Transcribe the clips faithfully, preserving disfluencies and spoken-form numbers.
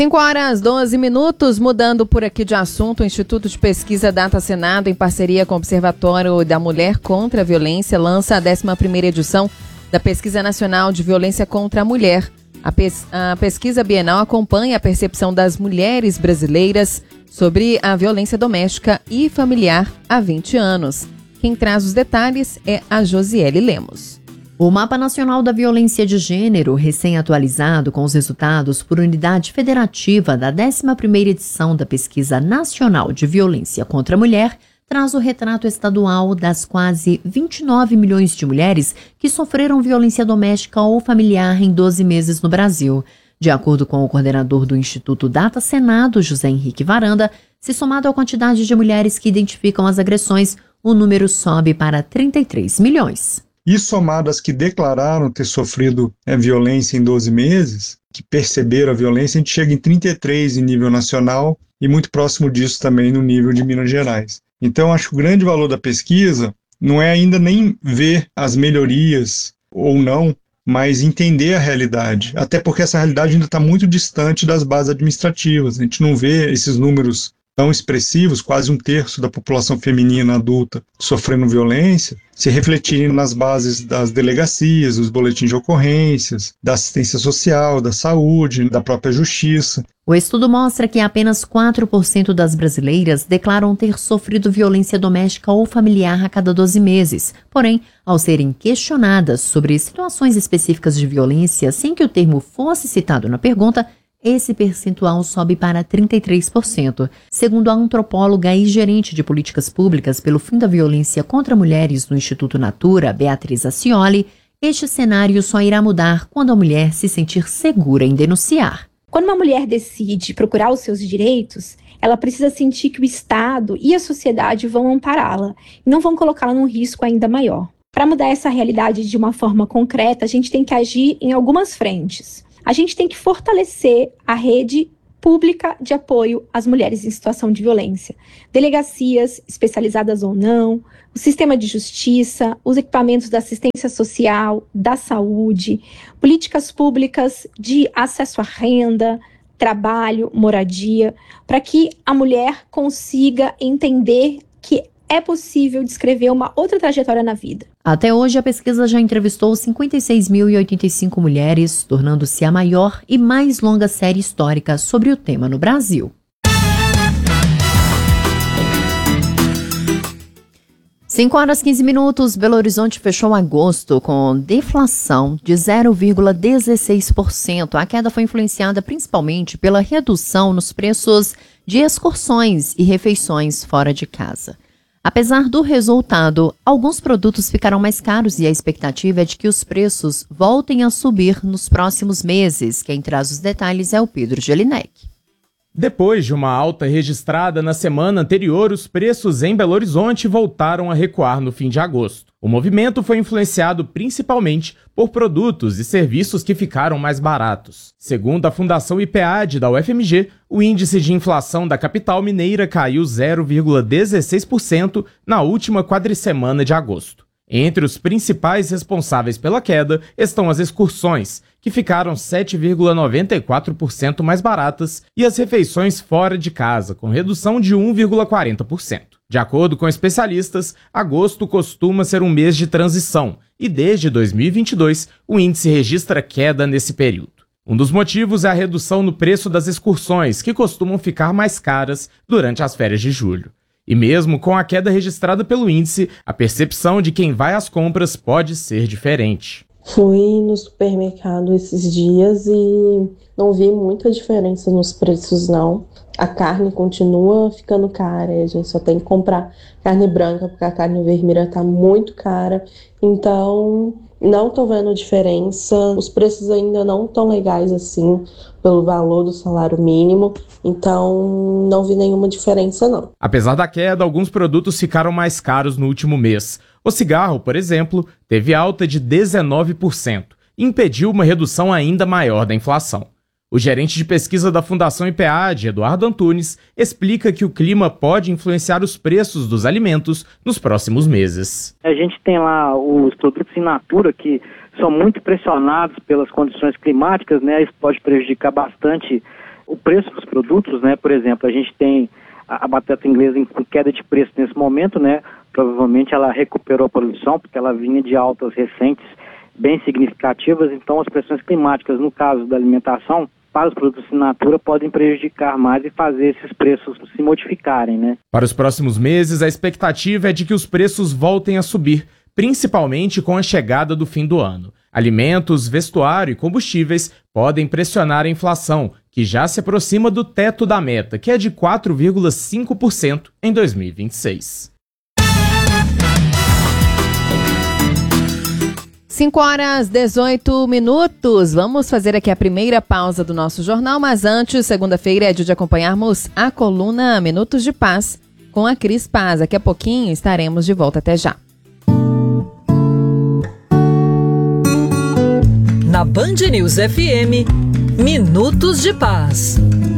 cinco horas, doze minutos, mudando por aqui de assunto, o Instituto de Pesquisa Data Senado, em parceria com o Observatório da Mulher contra a Violência, lança a décima primeira edição da Pesquisa Nacional de Violência contra a Mulher. A, pes- a pesquisa bienal acompanha a percepção das mulheres brasileiras sobre a violência doméstica e familiar há vinte anos. Quem traz os detalhes é a Josiele Lemos. O Mapa Nacional da Violência de Gênero, recém-atualizado com os resultados por unidade federativa da décima primeira edição da Pesquisa Nacional de Violência contra a Mulher, traz o retrato estadual das quase vinte e nove milhões de mulheres que sofreram violência doméstica ou familiar em doze meses no Brasil. De acordo com o coordenador do Instituto Data Senado, José Henrique Varanda, se somado à quantidade de mulheres que identificam as agressões, o número sobe para trinta e três milhões. E somado às que declararam ter sofrido é, violência em doze meses, que perceberam a violência, a gente chega em trinta e três em nível nacional e muito próximo disso também no nível de Minas Gerais. Então, acho que o grande valor da pesquisa não é ainda nem ver as melhorias ou não, mas entender a realidade, até porque essa realidade ainda está muito distante das bases administrativas. A gente não vê esses números tão expressivos, quase um terço da população feminina adulta sofrendo violência, se refletirem nas bases das delegacias, dos boletins de ocorrências, da assistência social, da saúde, da própria justiça. O estudo mostra que apenas quatro por cento das brasileiras declaram ter sofrido violência doméstica ou familiar a cada doze meses. Porém, ao serem questionadas sobre situações específicas de violência sem que o termo fosse citado na pergunta, esse percentual sobe para trinta e três por cento. Segundo a antropóloga e gerente de políticas públicas pelo fim da violência contra mulheres no Instituto Natura, Beatriz Ascioli, este cenário só irá mudar quando a mulher se sentir segura em denunciar. Quando uma mulher decide procurar os seus direitos, ela precisa sentir que o Estado e a sociedade vão ampará-la e não vão colocá-la num risco ainda maior. Para mudar essa realidade de uma forma concreta, a gente tem que agir em algumas frentes. A gente tem que fortalecer a rede pública de apoio às mulheres em situação de violência. Delegacias, especializadas ou não, o sistema de justiça, os equipamentos da assistência social, da saúde, políticas públicas de acesso à renda, trabalho, moradia, para que a mulher consiga entender que é possível descrever uma outra trajetória na vida. Até hoje, a pesquisa já entrevistou cinquenta e seis mil e oitenta e cinco mulheres, tornando-se a maior e mais longa série histórica sobre o tema no Brasil. cinco horas e quinze minutos, Belo Horizonte fechou agosto com deflação de zero vírgula dezesseis por cento. A queda foi influenciada principalmente pela redução nos preços de excursões e refeições fora de casa. Apesar do resultado, alguns produtos ficaram mais caros e a expectativa é de que os preços voltem a subir nos próximos meses. Quem traz os detalhes é o Pedro Gelinek. Depois de uma alta registrada na semana anterior, os preços em Belo Horizonte voltaram a recuar no fim de agosto. O movimento foi influenciado principalmente por produtos e serviços que ficaram mais baratos. Segundo a Fundação I P A D da U F M G, o índice de inflação da capital mineira caiu zero vírgula dezesseis por cento na última quadricemana de agosto. Entre os principais responsáveis pela queda estão as excursões, que ficaram sete vírgula noventa e quatro por cento mais baratas, e as refeições fora de casa, com redução de um vírgula quarenta por cento. De acordo com especialistas, agosto costuma ser um mês de transição, e desde dois mil e vinte e dois o índice registra queda nesse período. Um dos motivos é a redução no preço das excursões, que costumam ficar mais caras durante as férias de julho. E mesmo com a queda registrada pelo índice, a percepção de quem vai às compras pode ser diferente. Fui no supermercado esses dias e não vi muita diferença nos preços, não. A carne continua ficando cara, a gente só tem que comprar carne branca porque a carne vermelha está muito cara. Então, não estou vendo diferença. Os preços ainda não estão legais assim, pelo valor do salário mínimo. Então, não vi nenhuma diferença, não. Apesar da queda, alguns produtos ficaram mais caros no último mês. O cigarro, por exemplo, teve alta de dezenove por cento e impediu uma redução ainda maior da inflação. O gerente de pesquisa da Fundação I P A D, Eduardo Antunes, explica que o clima pode influenciar os preços dos alimentos nos próximos meses. A gente tem lá os produtos in natura que são muito pressionados pelas condições climáticas, né? Isso pode prejudicar bastante o preço dos produtos, né? Por exemplo, a gente tem a, a batata inglesa em queda de preço nesse momento, né? Provavelmente ela recuperou a produção, porque ela vinha de altas recentes bem significativas, então as pressões climáticas, no caso da alimentação, para os produtos in natura, podem prejudicar mais e fazer esses preços se modificarem, né? Para os próximos meses, a expectativa é de que os preços voltem a subir, principalmente com a chegada do fim do ano. Alimentos, vestuário e combustíveis podem pressionar a inflação, que já se aproxima do teto da meta, que é de quatro vírgula cinco por cento em dois mil e vinte e seis. cinco horas e dezoito minutos. Vamos fazer aqui a primeira pausa do nosso jornal, mas antes, segunda-feira é dia de acompanharmos a coluna Minutos de Paz com a Cris Paz. Daqui a pouquinho estaremos de volta. Até já. Na Band News F M, Minutos de Paz.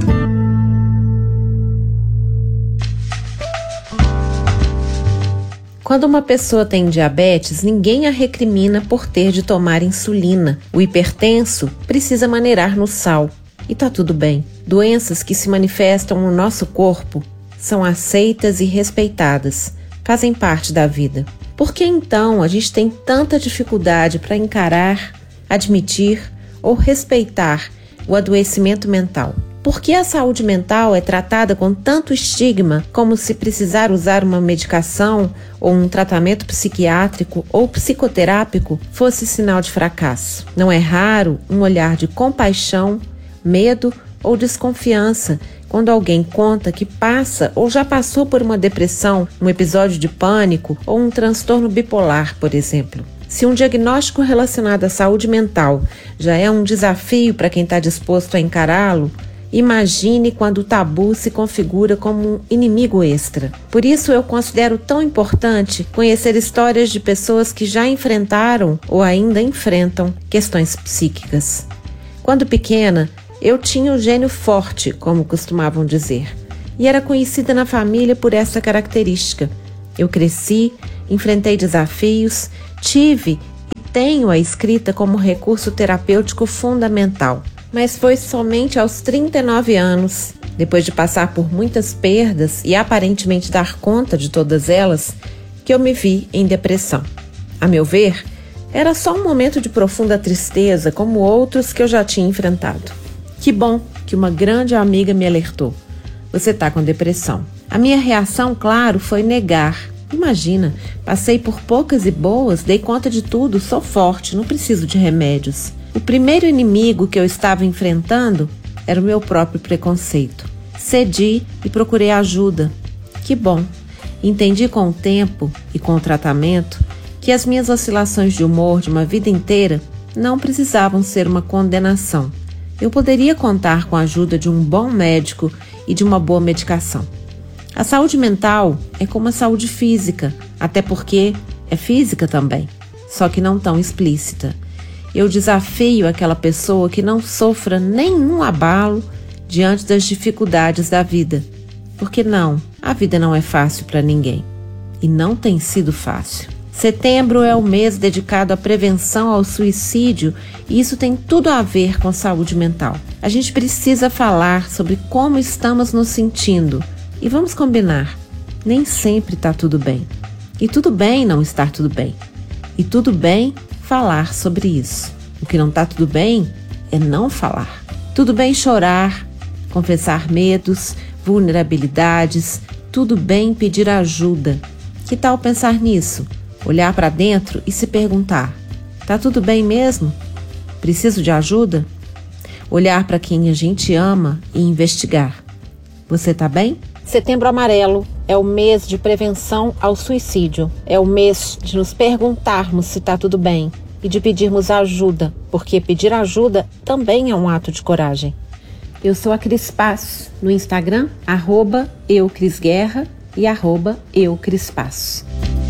Quando uma pessoa tem diabetes, ninguém a recrimina por ter de tomar insulina. O hipertenso precisa maneirar no sal. E tá tudo bem. Doenças que se manifestam no nosso corpo são aceitas e respeitadas. Fazem parte da vida. Por que então a gente tem tanta dificuldade para encarar, admitir ou respeitar o adoecimento mental? Por que a saúde mental é tratada com tanto estigma, como se precisar usar uma medicação ou um tratamento psiquiátrico ou psicoterápico fosse sinal de fracasso? Não é raro um olhar de compaixão, medo ou desconfiança quando alguém conta que passa ou já passou por uma depressão, um episódio de pânico ou um transtorno bipolar, por exemplo. Se um diagnóstico relacionado à saúde mental já é um desafio para quem está disposto a encará-lo, imagine quando o tabu se configura como um inimigo extra. Por isso eu considero tão importante conhecer histórias de pessoas que já enfrentaram ou ainda enfrentam questões psíquicas. Quando pequena, eu tinha o gênio forte, como costumavam dizer, e era conhecida na família por essa característica. Eu cresci, enfrentei desafios, tive e tenho a escrita como recurso terapêutico fundamental. Mas foi somente aos trinta e nove anos, depois de passar por muitas perdas e aparentemente dar conta de todas elas, que eu me vi em depressão. A meu ver, era só um momento de profunda tristeza, como outros que eu já tinha enfrentado. Que bom que uma grande amiga me alertou. Você está com depressão. A minha reação, claro, foi negar. Imagina, passei por poucas e boas, dei conta de tudo, sou forte, não preciso de remédios. O primeiro inimigo que eu estava enfrentando era o meu próprio preconceito. Cedi e procurei ajuda. Que bom! Entendi com o tempo e com o tratamento que as minhas oscilações de humor de uma vida inteira não precisavam ser uma condenação. Eu poderia contar com a ajuda de um bom médico e de uma boa medicação. A saúde mental é como a saúde física, até porque é física também, só que não tão explícita. Eu desafio aquela pessoa que não sofra nenhum abalo diante das dificuldades da vida. Porque não, a vida não é fácil para ninguém. E não tem sido fácil. Setembro é o mês dedicado à prevenção ao suicídio e isso tem tudo a ver com saúde mental. A gente precisa falar sobre como estamos nos sentindo. E vamos combinar, nem sempre está tudo bem. E tudo bem não estar tudo bem. E tudo bem falar sobre isso. O que não está tudo bem é não falar. Tudo bem chorar, confessar medos, vulnerabilidades. Tudo bem pedir ajuda. Que tal pensar nisso? Olhar para dentro e se perguntar: tá tudo bem mesmo? Preciso de ajuda? Olhar para quem a gente ama e investigar: você tá bem? Setembro Amarelo é o mês de prevenção ao suicídio. É o mês de nos perguntarmos se tá tudo bem e de pedirmos ajuda, porque pedir ajuda também é um ato de coragem. Eu sou a Cris Paz, no Instagram, arroba eucrisguerra e arroba eucrispaz.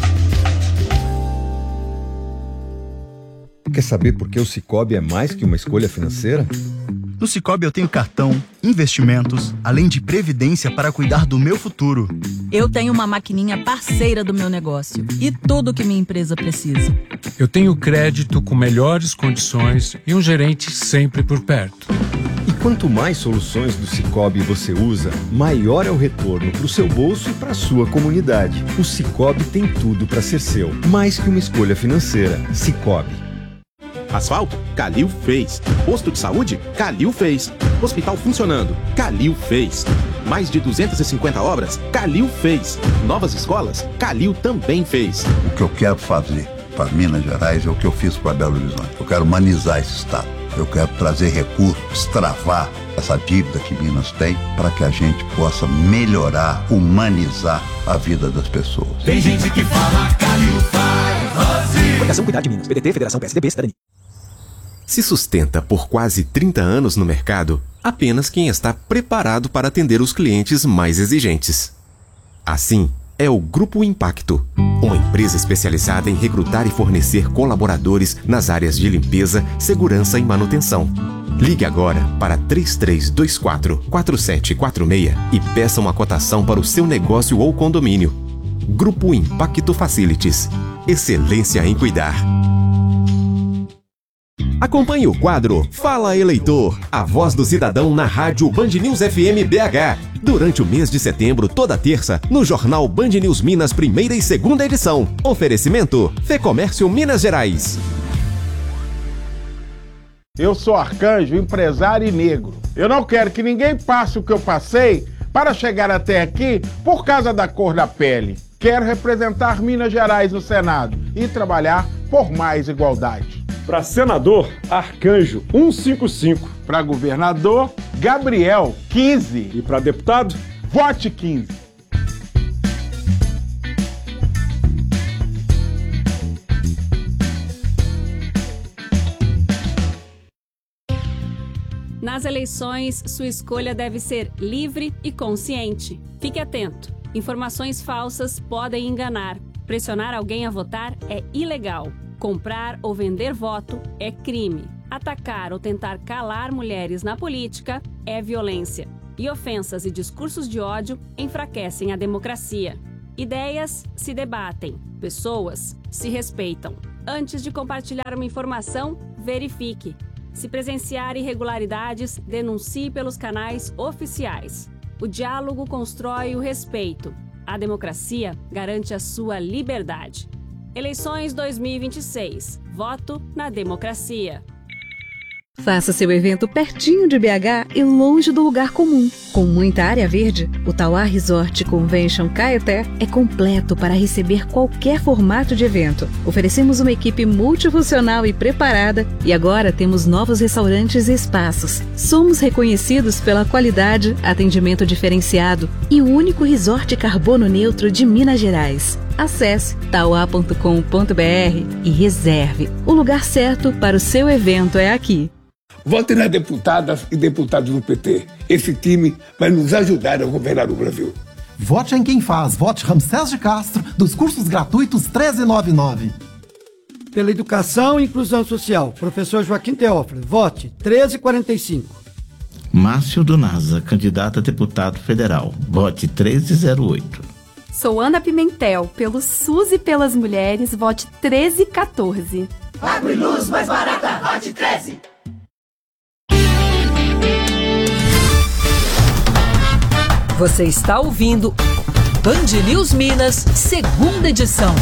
Quer saber por que o Sicoob é mais que uma escolha financeira? No Sicoob eu tenho cartão, investimentos, além de previdência para cuidar do meu futuro. Eu tenho uma maquininha parceira do meu negócio e tudo que minha empresa precisa. Eu tenho crédito com melhores condições e um gerente sempre por perto. E Quanto mais soluções do Sicoob você usa, maior é o retorno para o seu bolso e para a sua comunidade. O Sicoob tem tudo para ser seu, mais que uma escolha financeira. Sicoob. Asfalto? Calil fez. Posto de saúde? Calil fez. Hospital funcionando? Calil fez. Mais de duzentas e cinquenta obras? Calil fez. Novas escolas? Calil também fez. O que eu quero fazer para Minas Gerais é o que eu fiz para Belo Horizonte. Eu quero humanizar esse estado. Eu quero trazer recursos, travar essa dívida que Minas tem para que a gente possa melhorar, humanizar a vida das pessoas. Tem gente que fala Calil faz. Fundação Cuidar de Minas, P D T, Federação P S D B, Cidadania. Se sustenta por quase trinta anos no mercado, apenas quem está preparado para atender os clientes mais exigentes. Assim, é o Grupo Impacto, uma empresa especializada em recrutar e fornecer colaboradores nas áreas de limpeza, segurança e manutenção. Ligue agora para três três dois quatro, quatro sete quatro seis e peça uma cotação para o seu negócio ou condomínio. Grupo Impacto Facilities. Excelência em cuidar. Acompanhe o quadro Fala Eleitor, a voz do cidadão na rádio Band News F M B H. Durante o mês de setembro, toda terça, no jornal Band News Minas, primeira e segunda edição. Oferecimento Fecomércio Minas Gerais. Eu sou Arcanjo, empresário e negro. Eu não quero que ninguém passe o que eu passei para chegar até aqui por causa da cor da pele. Quero representar Minas Gerais no Senado e trabalhar por mais igualdade. Para senador, Arcanjo cento e cinquenta e cinco. Para governador, Gabriel quinze. E para deputado, vote quinze. Nas eleições, sua escolha deve ser livre e consciente. Fique atento. Informações falsas podem enganar. Pressionar alguém a votar é ilegal. Comprar ou vender voto é crime. Atacar ou tentar calar mulheres na política é violência. E ofensas e discursos de ódio enfraquecem a democracia. Ideias se debatem, pessoas se respeitam. Antes de compartilhar uma informação, verifique. Se presenciar irregularidades, denuncie pelos canais oficiais. O diálogo constrói o respeito. A democracia garante a sua liberdade. Eleições dois mil e vinte e seis. Voto na democracia. Faça seu evento pertinho de B H e longe do lugar comum. Com muita área verde, o Tauá Resort Convention Caeté é completo para receber qualquer formato de evento. Oferecemos uma equipe multifuncional e preparada e agora temos novos restaurantes e espaços. Somos reconhecidos pela qualidade, atendimento diferenciado e o único resort carbono neutro de Minas Gerais. Acesse tauá ponto com ponto b r e reserve. O lugar certo para o seu evento é aqui. Vote nas deputadas e deputados do P T. Esse time vai nos ajudar a governar o Brasil. Vote em quem faz. Vote Ramsés de Castro, dos cursos gratuitos treze noventa e nove. Pela educação e inclusão social, professor Joaquim Teófilo. Vote treze quarenta e cinco. Márcio do Nasa, candidato a deputado federal. Vote treze zero oito. Sou Ana Pimentel, pelo SUS e pelas mulheres. Vote treze quatorze. Água e luz mais barata. Vote treze. Você está ouvindo Band News Minas, segunda edição.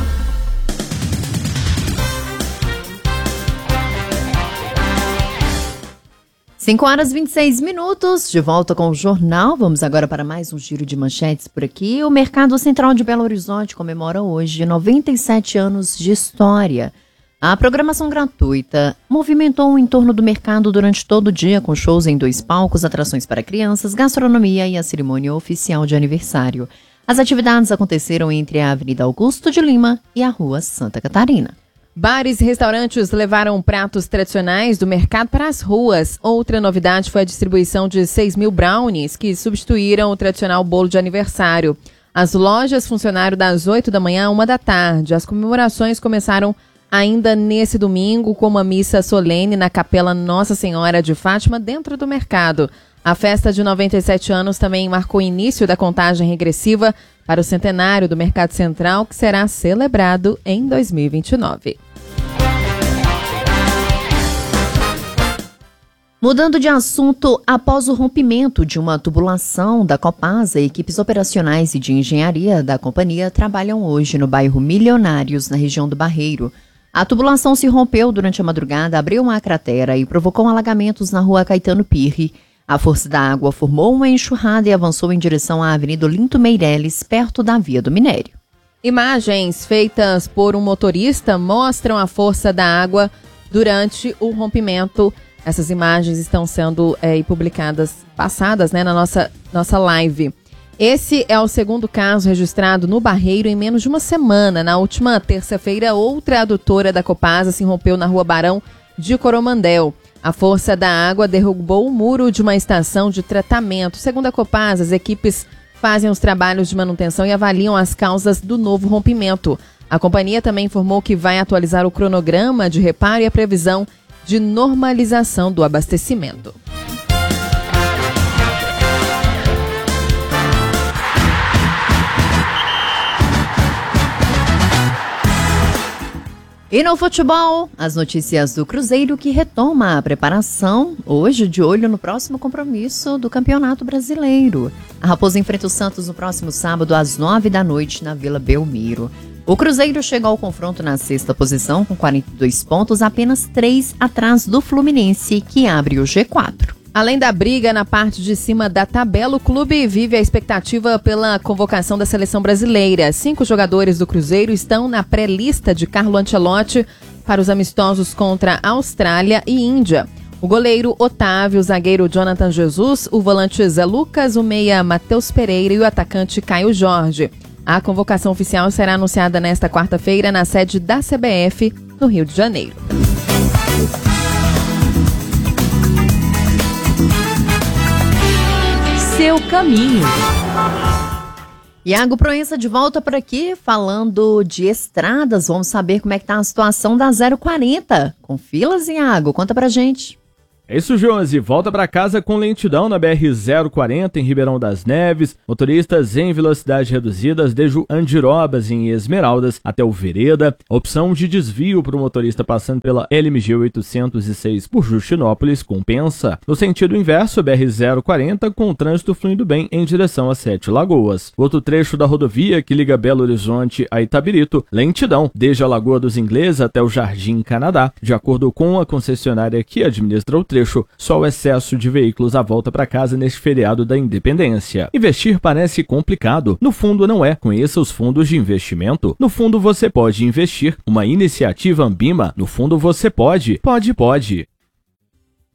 cinco horas e vinte e seis minutos, de volta com o jornal. Vamos agora para mais um giro de manchetes por aqui. O Mercado Central de Belo Horizonte comemora hoje noventa e sete anos de história. A programação gratuita movimentou o entorno do mercado durante todo o dia, com shows em dois palcos, atrações para crianças, gastronomia e a cerimônia oficial de aniversário. As atividades aconteceram entre a Avenida Augusto de Lima e a Rua Santa Catarina. Bares e restaurantes levaram pratos tradicionais do mercado para as ruas. Outra novidade foi a distribuição de seis mil brownies, que substituíram o tradicional bolo de aniversário. As lojas funcionaram das oito da manhã à uma da tarde. As comemorações começaram ainda nesse domingo com uma missa solene na Capela Nossa Senhora de Fátima, dentro do mercado. A festa de noventa e sete anos também marcou o início da contagem regressiva para o centenário do Mercado Central, que será celebrado em dois mil e vinte e nove. Mudando de assunto, após o rompimento de uma tubulação da Copasa, equipes operacionais e de engenharia da companhia trabalham hoje no bairro Milionários, na região do Barreiro. A tubulação se rompeu durante a madrugada, abriu uma cratera e provocou alagamentos na rua Caetano Pirri. A força da água formou uma enxurrada e avançou em direção à Avenida Olinto Meireles, perto da Via do Minério. Imagens feitas por um motorista mostram a força da água durante o rompimento. Essas imagens estão sendo é, publicadas, passadas né, na nossa, nossa live. Esse é o segundo caso registrado no Barreiro em menos de uma semana. Na última terça-feira, outra adutora da Copasa se rompeu na rua Barão de Coromandel. A força da água derrubou o muro de uma estação de tratamento. Segundo a Copasa, as equipes fazem os trabalhos de manutenção e avaliam as causas do novo rompimento. A companhia também informou que vai atualizar o cronograma de reparo e a previsão de normalização do abastecimento. E no futebol, as notícias do Cruzeiro que retoma a preparação, hoje de olho no próximo compromisso do Campeonato Brasileiro. A Raposa enfrenta o Santos no próximo sábado às nove da noite na Vila Belmiro. O Cruzeiro chegou ao confronto na sexta posição com quarenta e dois pontos, apenas três atrás do Fluminense, que abre o G quatro. Além da briga na parte de cima da tabela, o clube vive a expectativa pela convocação da seleção brasileira. Cinco jogadores do Cruzeiro estão na pré-lista de Carlo Ancelotti para os amistosos contra Austrália e Índia. O goleiro Otávio, o zagueiro Jonathan Jesus, o volante Zé Lucas, o meia Matheus Pereira e o atacante Caio Jorge. A convocação oficial será anunciada nesta quarta-feira na sede da C B F, no Rio de Janeiro. Seu caminho. Iago Proença de volta por aqui, falando de estradas. Vamos saber como é que tá a situação da zero quarenta. Com filas, Iago, conta pra gente. É isso, Josi. Volta para casa com lentidão na B R zero quarenta em Ribeirão das Neves. Motoristas em velocidade reduzidas desde Andirobas em Esmeraldas até o Vereda. Opção de desvio para o motorista passando pela L M G oitocentos e seis por Justinópolis compensa. No sentido inverso, B R zero quarenta com o trânsito fluindo bem em direção a Sete Lagoas. Outro trecho da rodovia que liga Belo Horizonte a Itabirito, lentidão desde a Lagoa dos Ingleses até o Jardim Canadá. De acordo com a concessionária que administra o trecho, só o excesso de veículos à volta para casa neste feriado da Independência. Investir parece complicado. No fundo não é. Conheça os fundos de investimento. No fundo você pode investir. Uma iniciativa Ambima. No fundo você pode. Pode, pode.